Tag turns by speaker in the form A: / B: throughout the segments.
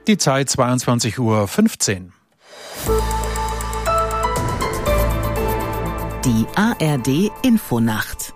A: Die Zeit 22:15 Uhr.
B: Die ARD Infonacht.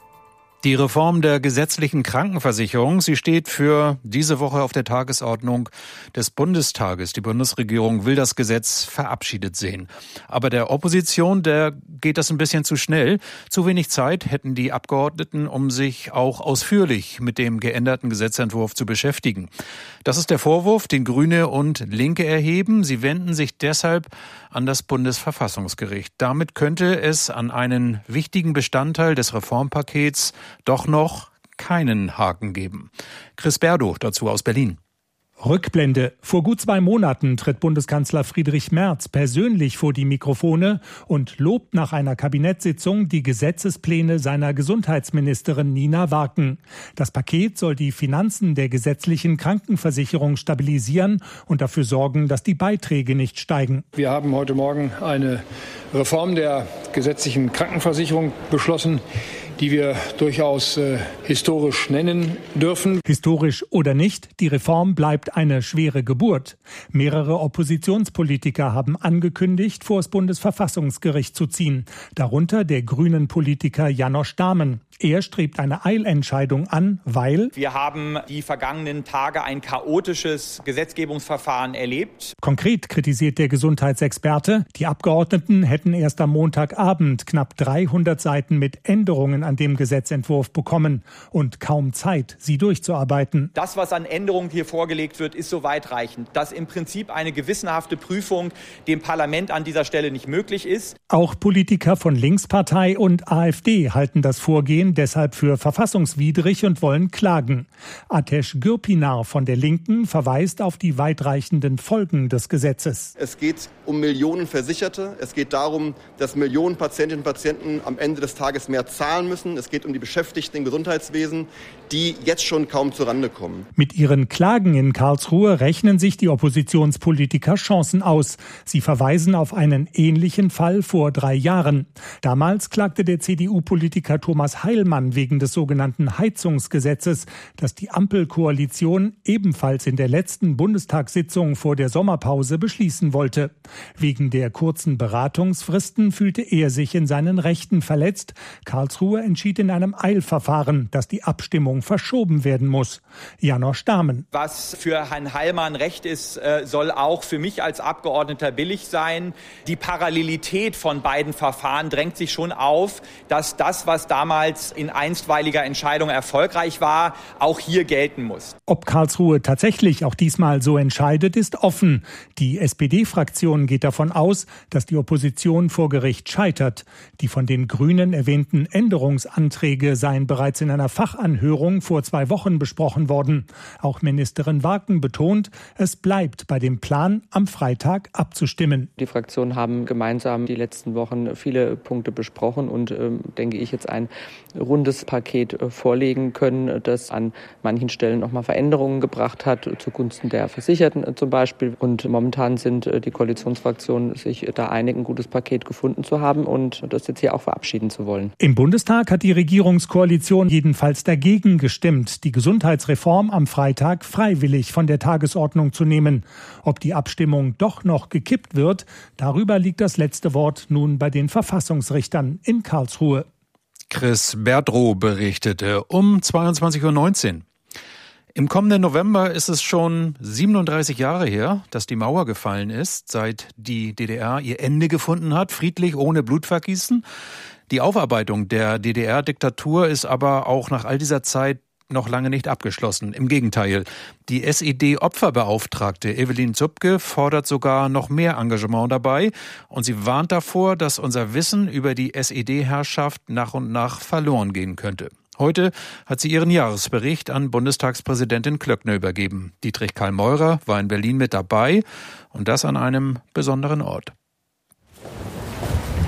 A: Die Reform der gesetzlichen Krankenversicherung, sie steht für diese Woche auf der Tagesordnung des Bundestages. Die Bundesregierung will das Gesetz verabschiedet sehen. Aber der Opposition, der geht das ein bisschen zu schnell. Zu wenig Zeit hätten die Abgeordneten, um sich auch ausführlich mit dem geänderten Gesetzentwurf zu beschäftigen. Das ist der Vorwurf, den Grüne und Linke erheben. Sie wenden sich deshalb an das Bundesverfassungsgericht. Damit könnte es an einen wichtigen Bestandteil des Reformpakets doch noch keinen Haken geben. Chris Berdow dazu aus Berlin.
C: Rückblende. Vor gut 2 Monaten tritt Bundeskanzler Friedrich Merz persönlich vor die Mikrofone und lobt nach einer Kabinettssitzung die Gesetzespläne seiner Gesundheitsministerin Nina Warken. Das Paket soll die Finanzen der gesetzlichen Krankenversicherung stabilisieren und dafür sorgen, dass die Beiträge nicht steigen.
D: Wir haben heute Morgen eine Reform der gesetzlichen Krankenversicherung beschlossen, die wir durchaus historisch nennen dürfen.
C: Historisch oder nicht, die Reform bleibt eine schwere Geburt. Mehrere Oppositionspolitiker haben angekündigt, vor das Bundesverfassungsgericht zu ziehen. Darunter der grünen Politiker Janosch Dahmen. Er strebt eine Eilentscheidung an, weil
E: wir haben die vergangenen Tage ein chaotisches Gesetzgebungsverfahren erlebt.
C: Konkret kritisiert der Gesundheitsexperte, die Abgeordneten hätten erst am Montagabend knapp 300 Seiten mit Änderungen an dem Gesetzentwurf bekommen und kaum Zeit, sie durchzuarbeiten.
E: Das, was an Änderungen hier vorgelegt wird, ist so weitreichend, dass im Prinzip eine gewissenhafte Prüfung dem Parlament an dieser Stelle nicht möglich ist.
C: Auch Politiker von Linkspartei und AfD halten das Vorgehen deshalb für verfassungswidrig und wollen klagen. Ateş Gürpınar von der Linken verweist auf die weitreichenden Folgen des Gesetzes.
F: Es geht um Millionen Versicherte. Es geht darum, dass Millionen Patientinnen und Patienten am Ende des Tages mehr zahlen müssen. Es geht um die Beschäftigten im Gesundheitswesen, die jetzt schon kaum zurande kommen.
C: Mit ihren Klagen in Karlsruhe rechnen sich die Oppositionspolitiker Chancen aus. Sie verweisen auf einen ähnlichen Fall vor 3 Jahren. Damals klagte der CDU-Politiker Thomas Heilmann wegen des sogenannten Heizungsgesetzes, das die Ampelkoalition ebenfalls in der letzten Bundestagssitzung vor der Sommerpause beschließen wollte. Wegen der kurzen Beratungsfristen fühlte er sich in seinen Rechten verletzt. Karlsruhe entschied in einem Eilverfahren, dass die Abstimmung verschoben werden muss. Janosch Dahmen.
E: Was für Herrn Heilmann recht ist, soll auch für mich als Abgeordneter billig sein. Die Parallelität von beiden Verfahren drängt sich schon auf, dass das, was damals in einstweiliger Entscheidung erfolgreich war, auch hier gelten muss.
C: Ob Karlsruhe tatsächlich auch diesmal so entscheidet, ist offen. Die SPD-Fraktion geht davon aus, dass die Opposition vor Gericht scheitert. Die von den Grünen erwähnten Änderungsanträge seien bereits in einer Fachanhörung vor 2 Wochen besprochen worden. Auch Ministerin Warken betont, es bleibt bei dem Plan, am Freitag abzustimmen.
G: Die Fraktionen haben gemeinsam die letzten Wochen viele Punkte besprochen und denke ich jetzt ein rundes Paket vorlegen können, das an manchen Stellen nochmal Veränderungen gebracht hat, zugunsten der Versicherten zum Beispiel. Und momentan sind die Koalitionsfraktionen sich da einig, ein gutes Paket gefunden zu haben und das jetzt hier auch verabschieden zu wollen.
C: Im Bundestag hat die Regierungskoalition jedenfalls dagegen gestimmt, die Gesundheitsreform am Freitag freiwillig von der Tagesordnung zu nehmen. Ob die Abstimmung doch noch gekippt wird, darüber liegt das letzte Wort nun bei den Verfassungsrichtern in Karlsruhe.
A: Chris Berdow berichtete um 22:19 Uhr. Im kommenden November ist es schon 37 Jahre her, dass die Mauer gefallen ist, seit die DDR ihr Ende gefunden hat, friedlich, ohne Blutvergießen. Die Aufarbeitung der DDR-Diktatur ist aber auch nach all dieser Zeit noch lange nicht abgeschlossen. Im Gegenteil, die SED-Opferbeauftragte Evelyn Zupke fordert sogar noch mehr Engagement dabei und sie warnt davor, dass unser Wissen über die SED-Herrschaft nach und nach verloren gehen könnte. Heute hat sie ihren Jahresbericht an Bundestagspräsidentin Klöckner übergeben. Dietrich Karl Meurer war in Berlin mit dabei und das an einem besonderen Ort.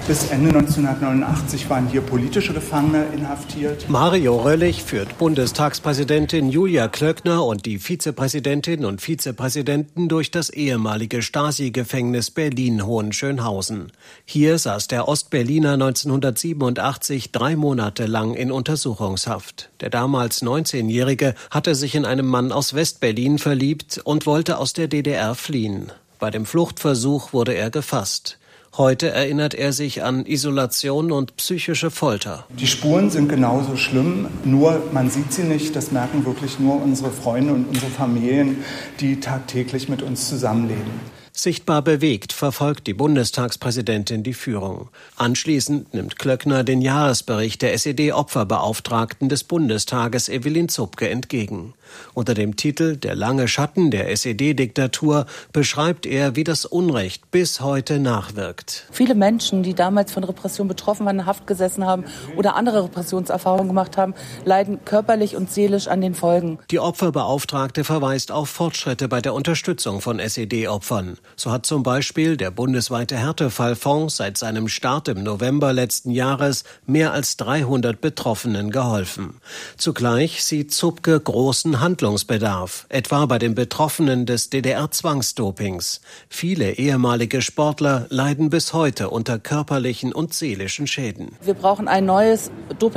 H: Bis Ende 1989 waren hier politische Gefangene inhaftiert.
I: Mario Röllich führt Bundestagspräsidentin Julia Klöckner und die Vizepräsidentin und Vizepräsidenten durch das ehemalige Stasi-Gefängnis Berlin-Hohenschönhausen. Hier saß der Ostberliner 1987 3 Monate lang in Untersuchungshaft. Der damals 19-Jährige hatte sich in einen Mann aus Westberlin verliebt und wollte aus der DDR fliehen. Bei dem Fluchtversuch wurde er gefasst. Heute erinnert er sich an Isolation und psychische Folter.
H: Die Spuren sind genauso schlimm, nur man sieht sie nicht. Das merken wirklich nur unsere Freunde und unsere Familien, die tagtäglich mit uns zusammenleben.
I: Sichtbar bewegt verfolgt die Bundestagspräsidentin die Führung. Anschließend nimmt Klöckner den Jahresbericht der SED-Opferbeauftragten des Bundestages Evelyn Zupke entgegen. Unter dem Titel »Der lange Schatten der SED-Diktatur« beschreibt er, wie das Unrecht bis heute nachwirkt.
J: Viele Menschen, die damals von Repression betroffen waren, in Haft gesessen haben oder andere Repressionserfahrungen gemacht haben, leiden körperlich und seelisch an den Folgen.
I: Die Opferbeauftragte verweist auf Fortschritte bei der Unterstützung von SED-Opfern. So hat zum Beispiel der bundesweite Härtefallfonds seit seinem Start im November letzten Jahres mehr als 300 Betroffenen geholfen. Zugleich sieht Zupke großen Handlungsbedarf, etwa bei den Betroffenen des DDR-Zwangsdopings. Viele ehemalige Sportler leiden bis heute unter körperlichen und seelischen Schäden.
J: Wir brauchen ein neues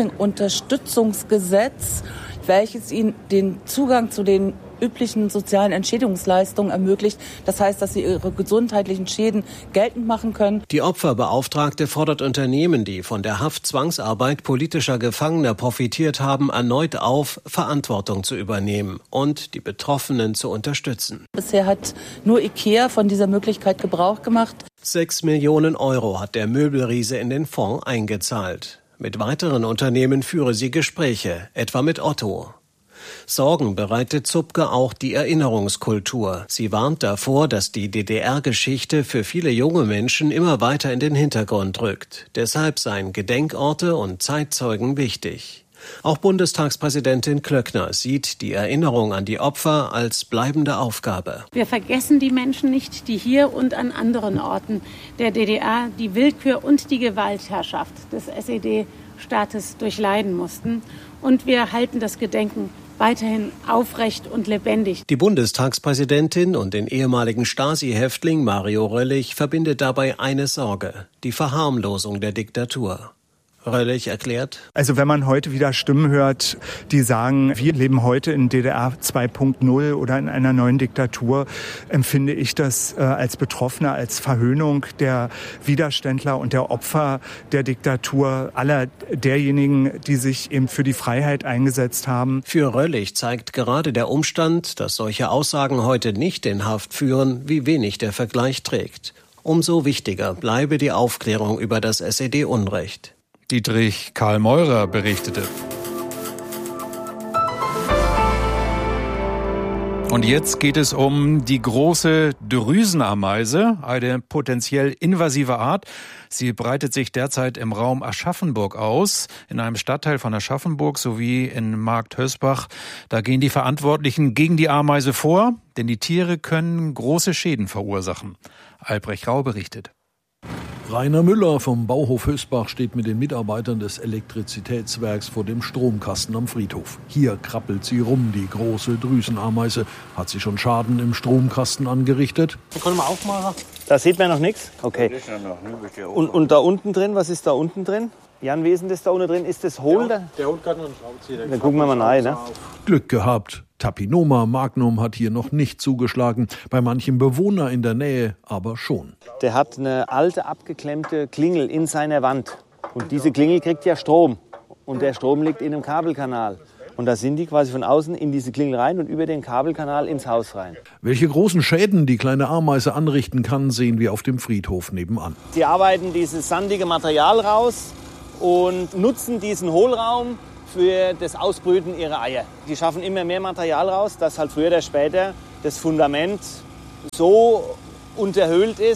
J: Doping-Unterstützungsgesetz, welches ihnen den Zugang zu den üblichen sozialen Entschädigungsleistungen ermöglicht. Das heißt, dass sie ihre gesundheitlichen Schäden geltend machen können.
I: Die Opferbeauftragte fordert Unternehmen, die von der Haftzwangsarbeit politischer Gefangener profitiert haben, erneut auf, Verantwortung zu übernehmen und die Betroffenen zu unterstützen.
J: Bisher hat nur IKEA von dieser Möglichkeit Gebrauch gemacht.
I: 6 Millionen Euro hat der Möbelriese in den Fonds eingezahlt. Mit weiteren Unternehmen führe sie Gespräche, etwa mit Otto. Sorgen bereitet Zupke auch die Erinnerungskultur. Sie warnt davor, dass die DDR-Geschichte für viele junge Menschen immer weiter in den Hintergrund rückt. Deshalb seien Gedenkorte und Zeitzeugen wichtig. Auch Bundestagspräsidentin Klöckner sieht die Erinnerung an die Opfer als bleibende Aufgabe.
K: Wir vergessen die Menschen nicht, die hier und an anderen Orten der DDR die Willkür und die Gewaltherrschaft des SED-Staates durchleiden mussten. Und wir halten das Gedenken weiterhin aufrecht und lebendig.
I: Die Bundestagspräsidentin und den ehemaligen Stasi-Häftling Mario Röllich verbindet dabei eine Sorge: die Verharmlosung der Diktatur. Röllich erklärt:
H: Also wenn man heute wieder Stimmen hört, die sagen, wir leben heute in DDR 2.0 oder in einer neuen Diktatur, empfinde ich das als Betroffener, als Verhöhnung der Widerständler und der Opfer der Diktatur, aller derjenigen, die sich eben für die Freiheit eingesetzt haben.
I: Für Röllich zeigt gerade der Umstand, dass solche Aussagen heute nicht in Haft führen, wie wenig der Vergleich trägt. Umso wichtiger bleibe die Aufklärung über das SED-Unrecht.
A: Dietrich Karl Meurer berichtete. Und jetzt geht es um die große Drüsenameise, eine potenziell invasive Art. Sie breitet sich derzeit im Raum Aschaffenburg aus, in einem Stadtteil von Aschaffenburg sowie in Markthösbach. Da gehen die Verantwortlichen gegen die Ameise vor, denn die Tiere können große Schäden verursachen. Albrecht Rau berichtet.
L: Rainer Müller vom Bauhof Hösbach steht mit den Mitarbeitern des Elektrizitätswerks vor dem Stromkasten am Friedhof. Hier krabbelt sie rum, die große Drüsenameise. Hat sie schon Schaden im Stromkasten angerichtet?
M: Können wir aufmachen? Da sieht man noch nichts? Okay. Und da unten drin, was ist da unten drin? Jan, wie ist denn das da unten drin? Ist das hohl?
N: Der holt gerade noch einen Schraubenzieher.
M: Dann gucken wir mal rein. Ne?
L: Glück gehabt. Tapinoma magnum hat hier noch nicht zugeschlagen, bei manchem Bewohner in der Nähe aber schon.
M: Der hat eine alte, abgeklemmte Klingel in seiner Wand. Und diese Klingel kriegt ja Strom. Und der Strom liegt in einem Kabelkanal. Und da sind die quasi von außen in diese Klingel rein und über den Kabelkanal ins Haus rein.
L: Welche großen Schäden die kleine Ameise anrichten kann, sehen wir auf dem Friedhof nebenan.
M: Sie arbeiten dieses sandige Material raus und nutzen diesen Hohlraum für das Ausbrüten ihrer Eier. Die schaffen immer mehr Material raus, dass halt früher oder später das Fundament so unterhöhlt ist,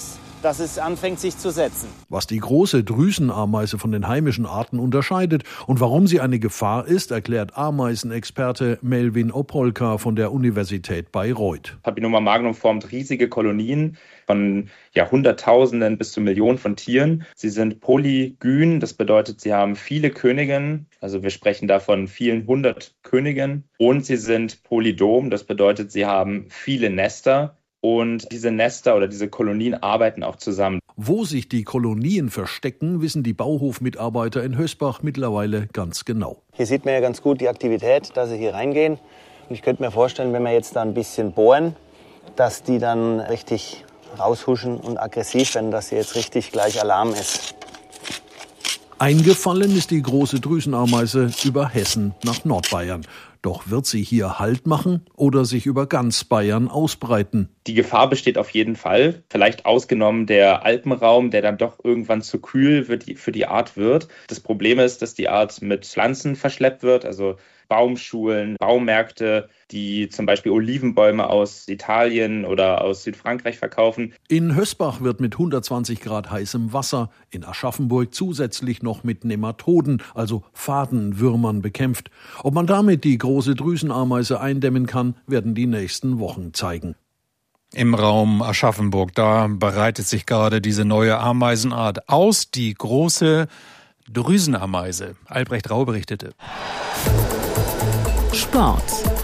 M: dass es anfängt, sich zu setzen.
L: Was die große Drüsenameise von den heimischen Arten unterscheidet und warum sie eine Gefahr ist, erklärt Ameisenexperte Melvin Opolka von der Universität Bayreuth.
N: Papilloma magnum formt riesige Kolonien von Hunderttausenden bis zu Millionen von Tieren. Sie sind polygyn, das bedeutet, sie haben viele Königinnen, also wir sprechen da von vielen hundert Königinnen. Und sie sind polydom, das bedeutet, sie haben viele Nester. Und diese Nester oder diese Kolonien arbeiten auch zusammen.
L: Wo sich die Kolonien verstecken, wissen die Bauhofmitarbeiter in Hösbach mittlerweile ganz genau.
M: Hier sieht man ja ganz gut die Aktivität, dass sie hier reingehen. Und ich könnte mir vorstellen, wenn wir jetzt da ein bisschen bohren, dass die dann richtig raushuschen und aggressiv werden, dass hier jetzt richtig gleich Alarm ist.
L: Eingefallen ist die große Drüsenameise über Hessen nach Nordbayern. Doch wird sie hier Halt machen oder sich über ganz Bayern ausbreiten?
N: Die Gefahr besteht auf jeden Fall. Vielleicht ausgenommen der Alpenraum, der dann doch irgendwann zu kühl für die Art wird. Das Problem ist, dass die Art mit Pflanzen verschleppt wird, also Baumschulen, Baumärkte, die zum Beispiel Olivenbäume aus Italien oder aus Südfrankreich verkaufen.
L: In Hösbach wird mit 120 Grad heißem Wasser, in Aschaffenburg zusätzlich noch mit Nematoden, also Fadenwürmern, bekämpft. Ob man damit die große Drüsenameise eindämmen kann, werden die nächsten Wochen zeigen.
A: Im Raum Aschaffenburg, da bereitet sich gerade diese neue Ameisenart aus, die große Drüsenameise. Albrecht Rau berichtete.
B: Sport.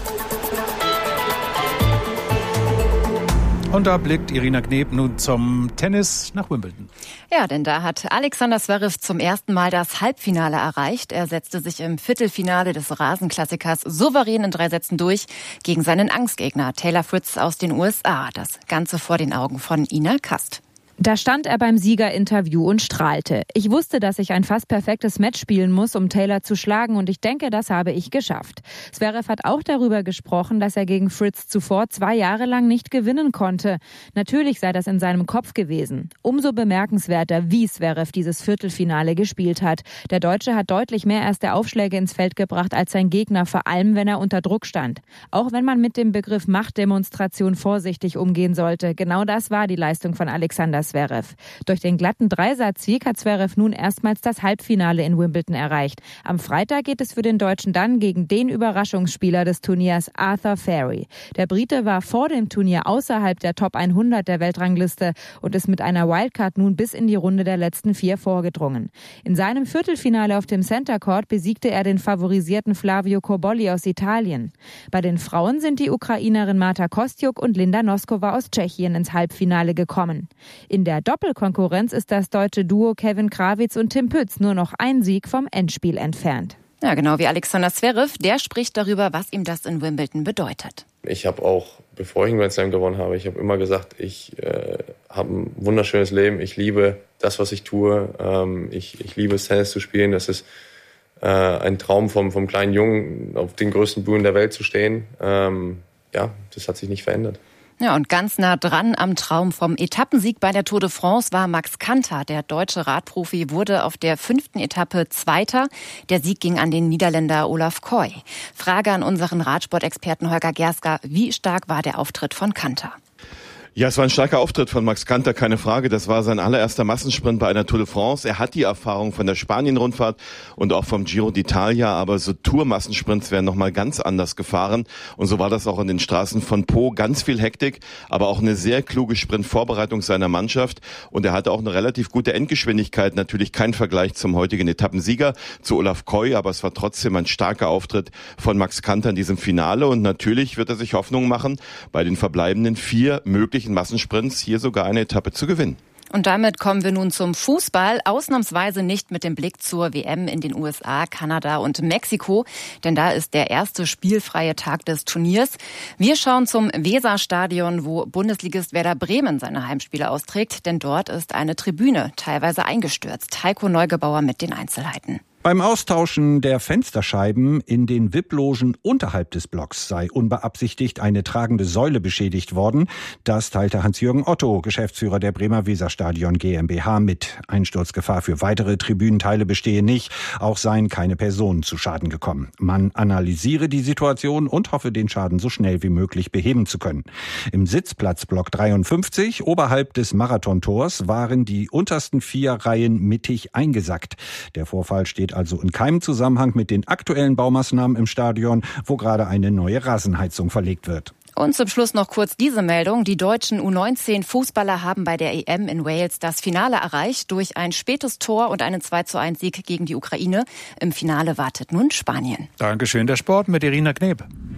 A: Und da blickt Irina Kneb nun zum Tennis nach Wimbledon.
O: Ja, denn da hat Alexander Zverev zum ersten Mal das Halbfinale erreicht. Er setzte sich im Viertelfinale des Rasenklassikers souverän in 3 Sätzen durch gegen seinen Angstgegner Taylor Fritz aus den USA. Das Ganze vor den Augen von Ina Kast.
P: Da stand er beim Siegerinterview und strahlte. Ich wusste, dass ich ein fast perfektes Match spielen muss, um Taylor zu schlagen, und ich denke, das habe ich geschafft. Zverev hat auch darüber gesprochen, dass er gegen Fritz zuvor 2 Jahre lang nicht gewinnen konnte. Natürlich sei das in seinem Kopf gewesen. Umso bemerkenswerter, wie Zverev dieses Viertelfinale gespielt hat. Der Deutsche hat deutlich mehr erste Aufschläge ins Feld gebracht als sein Gegner, vor allem wenn er unter Druck stand. Auch wenn man mit dem Begriff Machtdemonstration vorsichtig umgehen sollte. Genau das war die Leistung von Alexander Zverev. Durch den glatten Dreisatz-Sieg hat Zverev nun erstmals das Halbfinale in Wimbledon erreicht. Am Freitag geht es für den Deutschen dann gegen den Überraschungsspieler des Turniers, Arthur Feri. Der Brite war vor dem Turnier außerhalb der Top 100 der Weltrangliste und ist mit einer Wildcard nun bis in die Runde der letzten 4 vorgedrungen. In seinem Viertelfinale auf dem Center Court besiegte er den favorisierten Flavio Cobolli aus Italien. Bei den Frauen sind die Ukrainerin Marta Kostyuk und Linda Noskova aus Tschechien ins Halbfinale gekommen. In der Doppelkonkurrenz ist das deutsche Duo Kevin Krawitz und Tim Pütz nur noch ein Sieg vom Endspiel entfernt.
O: Ja, genau wie Alexander Zverev, der spricht darüber, was ihm das in Wimbledon bedeutet.
Q: Ich habe auch, bevor ich einen Grand Slam gewonnen habe, ich habe immer gesagt, ich habe ein wunderschönes Leben, ich liebe das, was ich tue, ich liebe es, Tennis zu spielen, das ist ein Traum vom kleinen Jungen, auf den größten Bühnen der Welt zu stehen. Das hat sich nicht verändert.
O: Ja, und ganz nah dran am Traum vom Etappensieg bei der Tour de France war Max Kanter. Der deutsche Radprofi wurde auf der 5. Etappe Zweiter. Der Sieg ging an den Niederländer Olaf Koy. Frage an unseren Radsportexperten Holger Gerska: Wie stark war der Auftritt von Kanter?
R: Ja, es war ein starker Auftritt von Max Kanter, keine Frage. Das war sein allererster Massensprint bei einer Tour de France. Er hat die Erfahrung von der Spanien-Rundfahrt und auch vom Giro d'Italia, aber so Tour-Massensprints werden nochmal ganz anders gefahren. Und so war das auch an den Straßen von Po. Ganz viel Hektik, aber auch eine sehr kluge Sprintvorbereitung seiner Mannschaft. Und er hatte auch eine relativ gute Endgeschwindigkeit. Natürlich kein Vergleich zum heutigen Etappensieger, zu Olaf Koy, aber es war trotzdem ein starker Auftritt von Max Kanter in diesem Finale. Und natürlich wird er sich Hoffnung machen, bei den verbleibenden 4 möglichen Massensprints hier sogar eine Etappe zu gewinnen.
O: Und damit kommen wir nun zum Fußball, ausnahmsweise nicht mit dem Blick zur WM in den USA, Kanada und Mexiko, denn da ist der erste spielfreie Tag des Turniers. Wir schauen zum Weserstadion, wo Bundesligist Werder Bremen seine Heimspiele austrägt, denn dort ist eine Tribüne teilweise eingestürzt. Heiko Neugebauer mit den Einzelheiten.
S: Beim Austauschen der Fensterscheiben in den VIP-Logen unterhalb des Blocks sei unbeabsichtigt eine tragende Säule beschädigt worden. Das teilte Hans-Jürgen Otto, Geschäftsführer der Bremer Weserstadion GmbH, mit. Einsturzgefahr für weitere Tribünenteile bestehe nicht. Auch seien keine Personen zu Schaden gekommen. Man analysiere die Situation und hoffe, den Schaden so schnell wie möglich beheben zu können. Im Sitzplatzblock 53, oberhalb des Marathontors, waren die untersten 4 Reihen mittig eingesackt. Der Vorfall steht also in keinem Zusammenhang mit den aktuellen Baumaßnahmen im Stadion, wo gerade eine neue Rasenheizung verlegt wird.
O: Und zum Schluss noch kurz diese Meldung. Die deutschen U19-Fußballer haben bei der EM in Wales das Finale erreicht durch ein spätes Tor und einen 2:1 Sieg gegen die Ukraine. Im Finale wartet nun Spanien.
A: Dankeschön, der Sport mit Irina Kneb.